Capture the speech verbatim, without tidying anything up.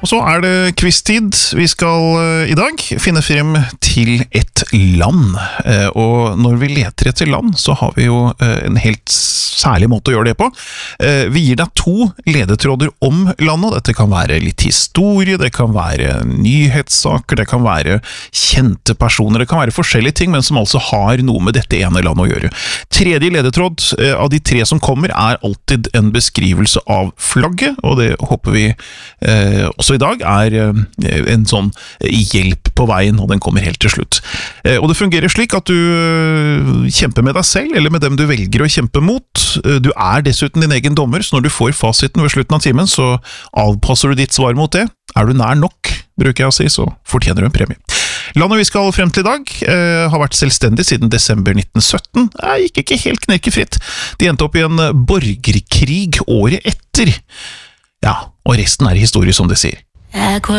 Og så er det quiz-tid. Vi skal uh, i dag finne frem til et land. Uh, og når vi leter etter land, så har vi jo uh, en helt særlig måte å gjøre det på. Uh, vi gir deg to ledetråder om landet. Dette kan være litt historie, det kan være nyhetssaker, det kan være kjente personer, det kan være forskjellige ting, men som altså har noe med dette ene landet å gjøre. Tredje ledetråd uh, av de tre som kommer er alltid en beskrivelse av flagget, og det håper vi uh, også i dag er en sånn hjelp på veien, og den kommer helt til slutt. Og det fungerer slik at du kjemper med deg selv, eller med dem du velger å kjempe mot. Du er dessuten din egen dommer, så når du får fasiten ved slutten av timen, så avpasser du ditt svar mot det. Er du nær nok, bruker jeg å si, så fortjener du en premie. Landet vi skal frem til i dag eh, har vært selvstendig siden desember nitten sytten. Det gikk ikke helt knirkefritt. De endte opp i en borgerkrig året etter. Ja, og resten er historie, som det sier.